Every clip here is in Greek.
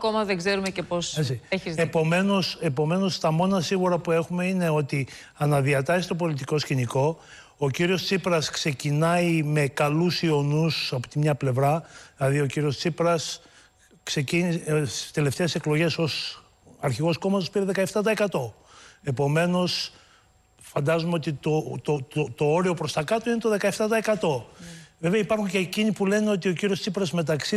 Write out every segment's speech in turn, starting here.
ακόμα δεν ξέρουμε και πώς έχεις δει. Επομένως, τα μόνα σίγουρα που έχουμε είναι ότι αναδιατάσσει το πολιτικό σκηνικό. Ο κύριος Τσίπρας ξεκινάει με καλούς ιονούς από τη μια πλευρά. Δηλαδή ο κύριος Τσίπρας ξεκίνησε στις τελευταίες εκλογές ως αρχηγός κόμματος, πήρε 17%. Επομένως, φαντάζομαι ότι το όριο προς τα κάτω είναι το 17%. Βέβαια υπάρχουν και εκείνοι που λένε ότι ο κύριος Τσίπρας μεταξύ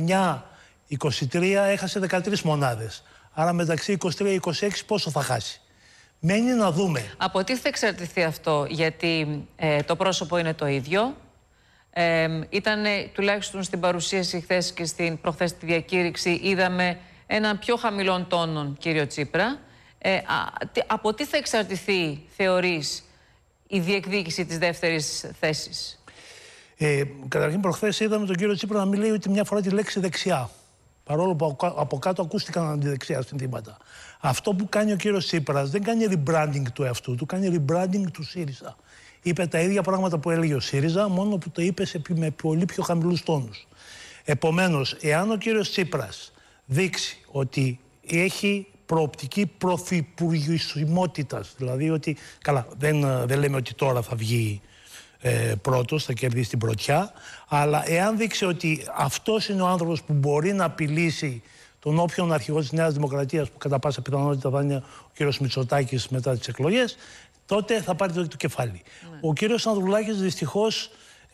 19-23 έχασε 13 μονάδες. Άρα μεταξύ 23-26 πόσο θα χάσει. Μένει να δούμε. Από τι θα εξαρτηθεί αυτό, γιατί το πρόσωπο είναι το ίδιο. Ήταν τουλάχιστον στην παρουσίαση χθες και προχθές στη διακήρυξη είδαμε έναν πιο χαμηλών τόνων κύριο Τσίπρα. Από τι θα εξαρτηθεί, θεωρείς, η διεκδίκηση της δεύτερης θέσης? Καταρχήν προχθές είδαμε τον κύριο Τσίπρα να μην λέει ούτε μια φορά τη λέξη δεξιά. Παρόλο που από κάτω ακούστηκαν αντιδεξιά συνθήματα. Αυτό που κάνει ο κύριος Τσίπρας δεν κάνει rebranding του εαυτού του, κάνει rebranding του ΣΥΡΙΖΑ. Είπε τα ίδια πράγματα που έλεγε ο ΣΥΡΙΖΑ, μόνο που το είπε με πολύ πιο χαμηλούς τόνους. Επομένως, εάν ο κύριος Τσίπρας δείξει ότι έχει προοπτική πρωθυπουργισμότητας, δηλαδή ότι, καλά, δεν λέμε ότι τώρα θα βγει πρώτος, θα κερδίσει την πρωτιά, αλλά εάν δείξει ότι αυτός είναι ο άνθρωπος που μπορεί να απειλήσει τον όποιον αρχηγό της Νέας Δημοκρατίας, που κατά πάσα πιθανότητα θα είναι ο κύριος Μητσοτάκης μετά τις εκλογές, τότε θα πάρει το κεφάλι. Ο κύριος Ανδρουλάκης δυστυχώς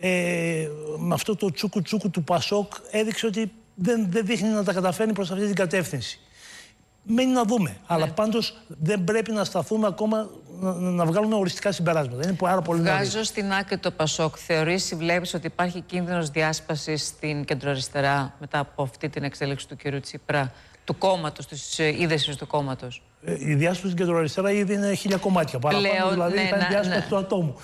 με αυτό το τσούκου του Πασόκ έδειξε ότι δεν δείχνει να τα καταφέρνει προς αυτή την κατεύθυνση. Μένει να δούμε. Αλλά πάντως δεν πρέπει να σταθούμε ακόμα να βγάλουμε οριστικά συμπεράσματα. Είναι πάρα πολύ νωρίς. Βγάζω στην άκρη το Πασόκ. Θεωρείς ή βλέπεις ότι υπάρχει κίνδυνος διάσπασης στην κεντροαριστερά μετά από αυτή την εξέλιξη του κ. Τσίπρα, του κόμματος, της είδεσης του κόμματος? Η διάσπαση στην κεντροαριστερά ήδη είναι 1000 κομμάτια. Παραπάνω δηλαδή ήταν διάσπαση του ατόμου.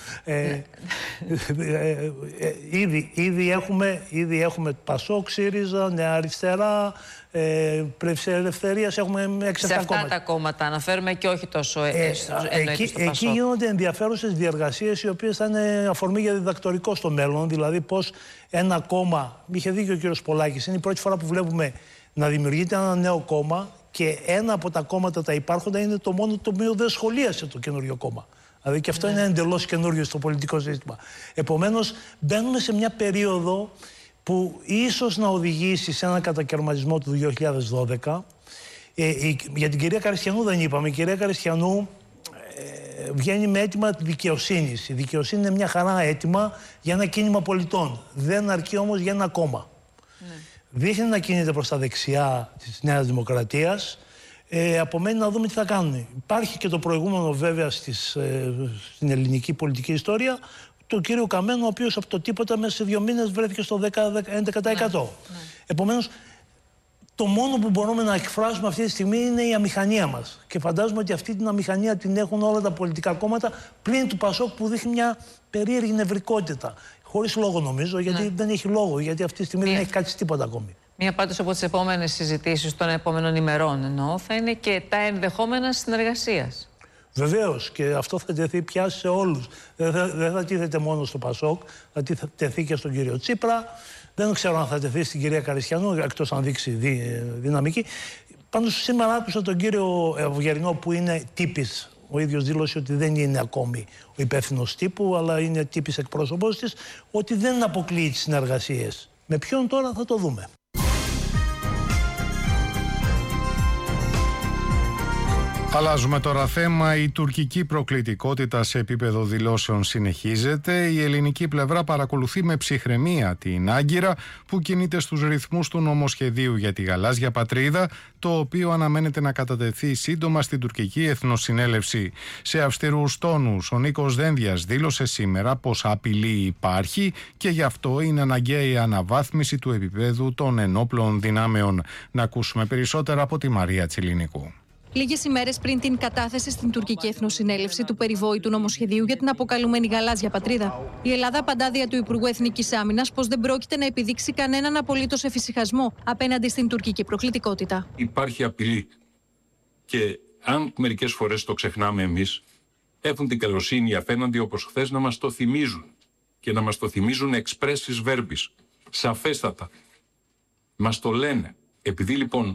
Ήδη έχουμε Πασόκ, ΣΥΡΙΖΑ, Νέα Αριστερά, Πλεύση Ελευθερίας, έχουμε 6-7 κόμματα. Σε αυτά τα κόμματα αναφέρουμε και όχι τόσο εκεί γίνονται ενδιαφέρουσες διεργασίες οι οποίες θα είναι αφορμή για διδακτορικό στο μέλλον. Δηλαδή πώς ένα κόμμα, είχε δίκιο ο κ. Πολάκης, είναι η πρώτη φορά που βλέπουμε να δημιουργείται ένα νέο κόμμα και ένα από τα κόμματα τα υπάρχοντα είναι το μόνο το οποίο δεν σχολίασε το καινούριο κόμμα. Δηλαδή και αυτό είναι εντελώς καινούριο στο πολιτικό σύστημα. Επομένως, μπαίνουμε σε μια περίοδο που ίσως να οδηγήσει σε έναν κατακαιρματισμό του 2012. Για την κυρία Καριστιανού δεν είπαμε. Η κυρία Καριστιανού βγαίνει με αίτημα δικαιοσύνης. Η δικαιοσύνη είναι μια χαρά αίτημα για ένα κίνημα πολιτών. Δεν αρκεί όμως για ένα κόμμα. Δείχνει να κινείται προς τα δεξιά της Νέας Δημοκρατίας. Απομένει να δούμε τι θα κάνουν. Υπάρχει και το προηγούμενο βέβαια στην ελληνική πολιτική ιστορία, του κύριου Καμένου, ο οποίος από το τίποτα μέσα σε 2 μήνες βρέθηκε στο 10-11%. Επομένως, το μόνο που μπορούμε να εκφράσουμε αυτή τη στιγμή είναι η αμηχανία μας. Και φαντάζομαι ότι αυτή την αμηχανία την έχουν όλα τα πολιτικά κόμματα, πλην του Πασόκ που δείχνει μια περίεργη νευρικότητα. Χωρίς λόγο νομίζω, γιατί δεν έχει λόγο, γιατί αυτή τη στιγμή δεν έχει κάτσει τίποτα ακόμη. Μία πάντως από τις επόμενες συζητήσεις των επόμενων ημερών εννοώ θα είναι και τα ενδεχόμενα συνεργασίας. Βεβαίως, και αυτό θα τεθεί πια σε όλους. Δεν θα τίθεται μόνο στο Πασόκ, θα τεθεί και στον κύριο Τσίπρα. Δεν ξέρω αν θα τεθεί στην κυρία Καριστιανού, εκτός αν δείξει δυναμική. Πάντως σήμερα άκουσα τον κύριο Ευγερινό που είναι τύπης. Ο ίδιος δήλωσε ότι δεν είναι ακόμη ο υπεύθυνος τύπου, αλλά είναι τύπης εκπρόσωπος της, ότι δεν αποκλείει τις συνεργασίες. Με ποιον τώρα θα το δούμε. Αλλάζουμε τώρα θέμα. Η τουρκική προκλητικότητα σε επίπεδο δηλώσεων συνεχίζεται. Η ελληνική πλευρά παρακολουθεί με ψυχραιμία την Άγκυρα που κινείται στους ρυθμούς του νομοσχεδίου για τη γαλάζια πατρίδα, το οποίο αναμένεται να κατατεθεί σύντομα στην τουρκική Εθνοσυνέλευση. Σε αυστηρούς τόνους, ο Νίκος Δένδιας δήλωσε σήμερα πως απειλή υπάρχει και γι' αυτό είναι αναγκαία η αναβάθμιση του επίπεδου των ενόπλων δυνάμεων. Να ακούσουμε περισσότερα από τη Μαρία Τσιλινικού. Λίγες ημέρες πριν την κατάθεση στην τουρκική Εθνοσυνέλευση του περιβόητου νομοσχεδίου για την αποκαλούμενη γαλάζια πατρίδα, η Ελλάδα απαντά δια του Υπουργού Εθνικής Άμυνας πως δεν πρόκειται να επιδείξει κανέναν απολύτως εφησυχασμό απέναντι στην τουρκική προκλητικότητα. Υπάρχει απειλή. Και αν μερικές φορές το ξεχνάμε εμείς, έχουν την καλοσύνη απέναντι όπως χθες να μας το θυμίζουν. Και να μας το θυμίζουν expressis verbis. Σαφέστατα. Μας το λένε. Επειδή λοιπόν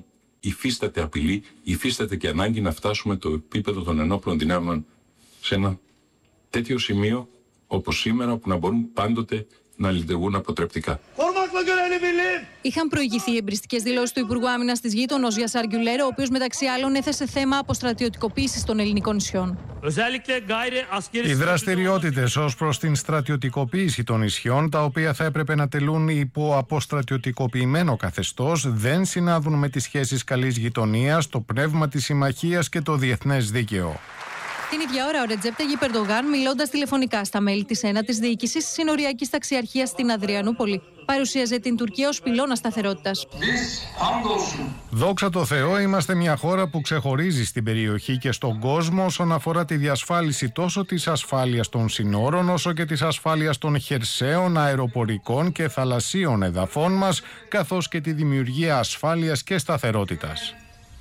υφίσταται απειλή, υφίσταται και ανάγκη να φτάσουμε το επίπεδο των ενόπλων δυνάμεων σε ένα τέτοιο σημείο όπως σήμερα, που να μπορούν πάντοτε να λειτουργούν αποτρεπτικά. Είχαν προηγηθεί οι εμπριστικές δηλώσεις του Υπουργού Άμυνας της γείτονος Γιασάρ Γκιουλέρ, ο οποίος μεταξύ άλλων έθεσε θέμα αποστρατιωτικοποίησης των ελληνικών νησιών. Οι δραστηριότητες ως προς την στρατιωτικοποίηση των νησιών, τα οποία θα έπρεπε να τελούν υπό αποστρατιωτικοποιημένο καθεστώς, δεν συνάδουν με τις σχέσεις καλής γειτονίας, το πνεύμα της συμμαχίας και το διεθνές δίκαιο. Την ίδια ώρα, ο Ρετζέπ Ταγιπ Ερντογάν, μιλώντας τηλεφωνικά στα μέλη της ένατης διοίκησης συνοριακής ταξιαρχίας στην Αδριανούπολη, παρουσίαζε την Τουρκία ως πυλώνα σταθερότητας. Δόξα τω Θεώ, είμαστε μια χώρα που ξεχωρίζει στην περιοχή και στον κόσμο όσον αφορά τη διασφάλιση τόσο της ασφάλειας των συνόρων, όσο και της ασφάλειας των χερσαίων, αεροπορικών και θαλασσίων εδαφών μας, καθώς και τη δημιουργία ασφάλειας και σταθερότητας.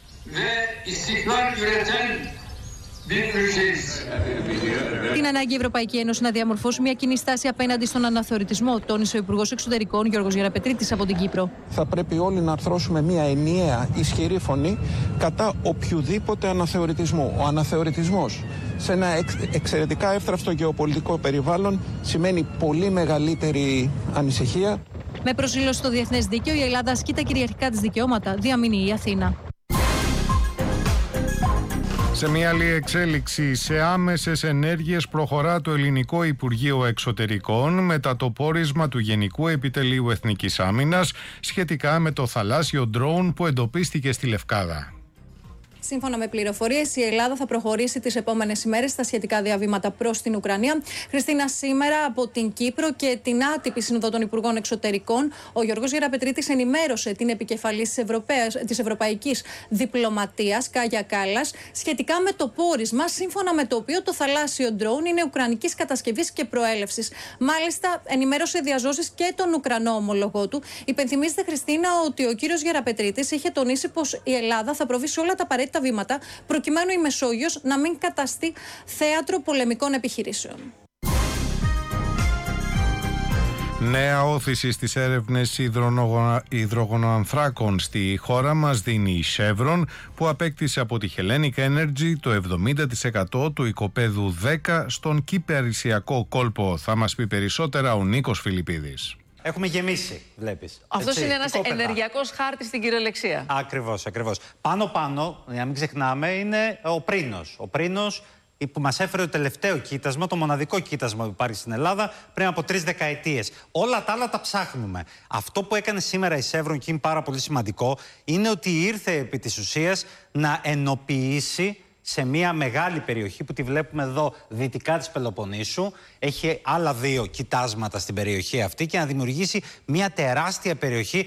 Την ανάγκη η Ευρωπαϊκή Ένωση να διαμορφώσει μια κοινή στάση απέναντι στον αναθεωρητισμό, τόνισε ο Υπουργός Εξωτερικών Γιώργος Γεραπετρίτης από την Κύπρο. Θα πρέπει όλοι να αρθρώσουμε μια ενιαία, ισχυρή φωνή κατά οποιουδήποτε αναθεωρητισμού. Ο αναθεωρητισμός σε ένα εξαιρετικά εύθραυστο γεωπολιτικό περιβάλλον σημαίνει πολύ μεγαλύτερη ανησυχία. Με προσήλωση στο διεθνές δίκαιο, η Ελλάδα ασκεί τα κυριαρχικά της δικαιώματα, διαμηνεί η Αθήνα. Σε μια άλλη εξέλιξη, σε άμεσες ενέργειες προχωρά το Ελληνικό Υπουργείο Εξωτερικών μετά το πόρισμα του Γενικού Επιτελείου Εθνικής Άμυνας σχετικά με το θαλάσσιο ντρόουν που εντοπίστηκε στη Λευκάδα. Σύμφωνα με πληροφορίες, η Ελλάδα θα προχωρήσει τις επόμενες ημέρες στα σχετικά διαβήματα προς την Ουκρανία. Χριστίνα, σήμερα από την Κύπρο και την άτυπη Σύνοδο των Υπουργών Εξωτερικών, ο Γιώργος Γεραπετρίτης ενημέρωσε την επικεφαλής της Ευρωπαϊκής Διπλωματίας, Κάγια Κάλλας, σχετικά με το πόρισμα, σύμφωνα με το οποίο το θαλάσσιο ντρόουν είναι ουκρανικής κατασκευής και προέλευσης. Μάλιστα, ενημέρωσε διαζώσεις και τον Ουκρανό ομολογό του. Υπενθυμίζεται, Χριστίνα, ότι ο κύριος Γεραπετρίτης είχε τονίσει πως η Ελλάδα θα προβεί σε όλα τα απαραίτητα βήματα προκειμένου η Μεσόγειος να μην καταστεί θέατρο πολεμικών επιχειρήσεων. Νέα όθηση στις έρευνες υδρογονοανθράκων στη χώρα μας δίνει η Chevron, που απέκτησε από τη Hellenic Energy το 70% του οικοπαίδου 10 στον κυπερισιακό κόλπο. Θα μας πει περισσότερα ο Νίκος Φιλιππίδης. Έχουμε γεμίσει, βλέπεις. Αυτός είναι ένας ενεργειακός χάρτης στην κυριολεξία. Ακριβώς, ακριβώς. Πάνω-πάνω, για να μην ξεχνάμε, είναι ο Πρίνος. Ο Πρίνος που μας έφερε το τελευταίο κοίτασμα, το μοναδικό κοίτασμα που υπάρχει στην Ελλάδα πριν από 3 δεκαετίες. Όλα τα άλλα τα ψάχνουμε. Αυτό που έκανε σήμερα η Chevron, και είναι πάρα πολύ σημαντικό, είναι ότι ήρθε επί της ουσίας να ενοποιήσει σε μια μεγάλη περιοχή που τη βλέπουμε εδώ δυτικά της Πελοποννήσου. Έχει άλλα 2 κοιτάσματα στην περιοχή αυτή και να δημιουργήσει μια τεράστια περιοχή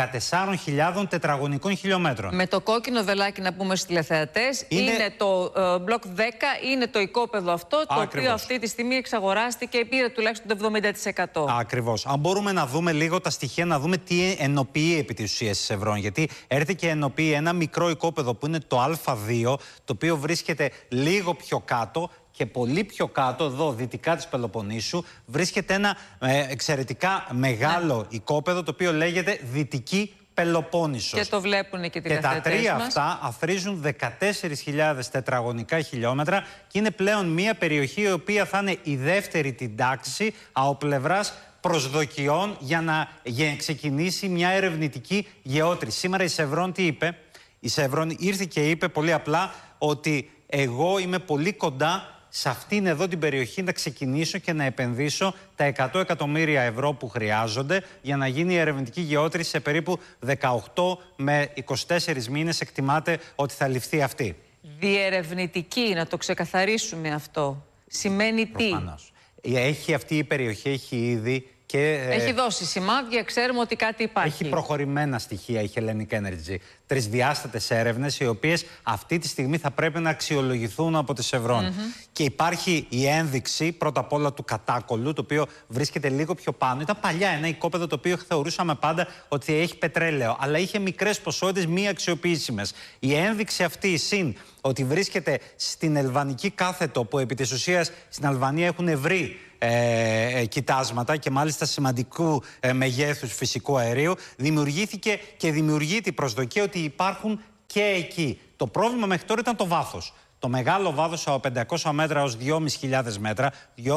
14.000 τετραγωνικών χιλιόμετρων. Με το κόκκινο βελάκι, να πούμε στους τηλεθεατές, είναι το μπλοκ 10, είναι το οικόπεδο αυτό, το οποίο αυτή τη στιγμή εξαγοράστηκε, πήρε τουλάχιστον το 70%. Ακριβώς. Αν μπορούμε να δούμε λίγο τα στοιχεία, να δούμε τι ενοποιεί επί της ουσίας της Chevron. Γιατί έρθει και ενοποιεί ένα μικρό οικόπεδο που είναι το Α2, το οποίο βρίσκεται λίγο πιο κάτω, και πολύ πιο κάτω, εδώ δυτικά της Πελοποννήσου, βρίσκεται ένα εξαιρετικά μεγάλο οικόπεδο, το οποίο λέγεται Δυτική Πελοπόννησος. Και το βλέπουν και τηλεθεατές μας. Και τα 3 αυτά αθροίζουν 14.000 τετραγωνικά χιλιόμετρα και είναι πλέον μια περιοχή η οποία θα είναι η δεύτερη την τάξη από πλευράς προσδοκιών για να ξεκινήσει μια ερευνητική γεώτρηση. Σήμερα η Chevron τι είπε? Η Chevron ήρθε και είπε πολύ απλά ότι εγώ είμαι πολύ κοντά σε αυτήν εδώ την περιοχή να ξεκινήσω και να επενδύσω τα 100 εκατομμύρια ευρώ που χρειάζονται για να γίνει η ερευνητική γεώτρηση σε περίπου 18 με 24 μήνες εκτιμάται ότι θα ληφθεί αυτή. Διερευνητική, να το ξεκαθαρίσουμε αυτό. Σημαίνει προφανώς. Τι? Έχει αυτή η περιοχή, έχει ήδη και, έχει δώσει σημάδια, ξέρουμε ότι κάτι υπάρχει. Έχει προχωρημένα στοιχεία η Hellenic Energy. 3 διάστατες έρευνες, οι οποίες αυτή τη στιγμή θα πρέπει να αξιολογηθούν από τη Chevron. Και υπάρχει η ένδειξη πρώτα απ' όλα του κατάκολλου, το οποίο βρίσκεται λίγο πιο πάνω. Ήταν παλιά ένα οικόπεδο το οποίο θεωρούσαμε πάντα ότι έχει πετρέλαιο, αλλά είχε μικρές ποσότητες μη αξιοποιήσιμες. Η ένδειξη αυτή, συν ότι βρίσκεται στην Ελβανική κάθετο, που επί της ουσίας στην Αλβανία έχουν βρει κοιτάσματα και μάλιστα σημαντικού μεγέθους φυσικού αερίου, δημιουργήθηκε και δημιουργείται η προσδοκία ότι υπάρχουν και εκεί. Το πρόβλημα μέχρι τώρα ήταν το βάθος. Το μεγάλο βάθος από 500 μέτρα ως 2.500 μέτρα,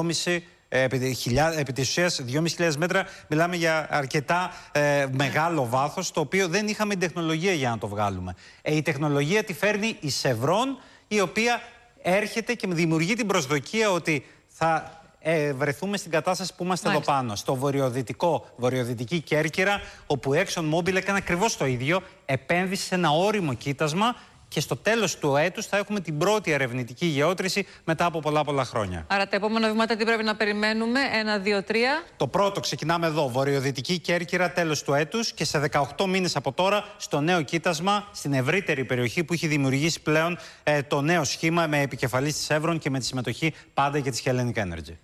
επί της ουσίας 2.500 μέτρα, μιλάμε για αρκετά μεγάλο βάθος, το οποίο δεν είχαμε την τεχνολογία για να το βγάλουμε. Η τεχνολογία τη φέρνει η Chevron, η οποία έρχεται και δημιουργεί την προσδοκία ότι θα βρεθούμε στην κατάσταση που είμαστε εδώ πάνω, στο βορειοδυτική Κέρκυρα, όπου η ExxonMobil έκανε ακριβώς το ίδιο, επένδυσε σε ένα όριμο κοίτασμα και στο τέλος του έτους θα έχουμε την πρώτη ερευνητική γεώτρηση μετά από πολλά χρόνια. Άρα τα επόμενα βήματα τι πρέπει να περιμένουμε, 1, 2, 3. Το πρώτο ξεκινάμε εδώ, βορειοδυτική Κέρκυρα, τέλος του έτους, και σε 18 μήνες από τώρα στο νέο κοίτασμα, στην ευρύτερη περιοχή που έχει δημιουργήσει πλέον το νέο σχήμα με επικεφαλής της Chevron και με τη συμμετοχή πάντα και της Hellenic Energy.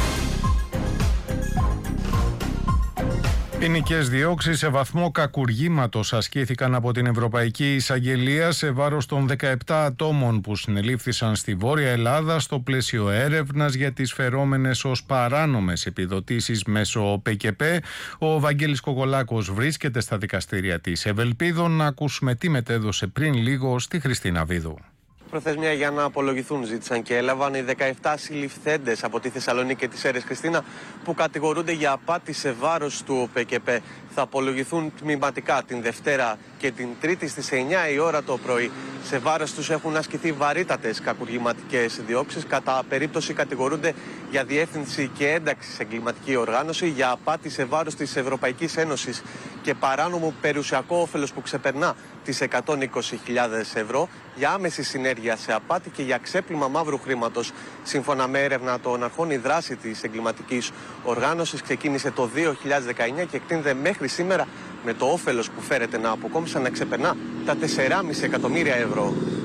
Ποινικές διώξεις σε βαθμό κακουργήματος ασκήθηκαν από την Ευρωπαϊκή Εισαγγελία σε βάρος των 17 ατόμων που συνελήφθησαν στη Βόρεια Ελλάδα στο πλαίσιο έρευνας για τις φερόμενες ως παράνομες επιδοτήσεις μέσω ΠΚΠ. Ο Βαγγέλης Κοκολάκος βρίσκεται στα δικαστήρια της Ευελπίδων. Να ακούσουμε τι μετέδωσε πριν λίγο στη Χριστίνα Βίδου. Προθεσμία για να απολογηθούν ζήτησαν και έλαβαν οι 17 συλληφθέντες από τη Θεσσαλονίκη και τις Σέρρες, Χριστίνα, που κατηγορούνται για απάτη σε βάρος του ΠΚΠ. Θα απολογηθούν τμηματικά την Δευτέρα και την Τρίτη στις 9 η ώρα το πρωί. Σε βάρος τους έχουν ασκηθεί βαρύτατες κακουργηματικές διώξεις. Κατά περίπτωση κατηγορούνται για διεύθυνση και ένταξη σε εγκληματική οργάνωση, για απάτη σε βάρος της Ευρωπαϊκής Ένωσης και παράνομο περιουσιακό όφελος που ξεπερνά τις 120.000 ευρώ, για άμεση συνέργεια σε απάτη και για ξέπλυμα μαύρου χρήματος. Σύμφωνα με έρευνα των αρχών, η δράση της εγκληματικής οργάνωσης ξεκίνησε το 2019 και εκτείνεται μέχρι σήμερα, με το όφελος που φέρεται να αποκόμισαν να ξεπερνά τα 4,5 εκατομμύρια ευρώ.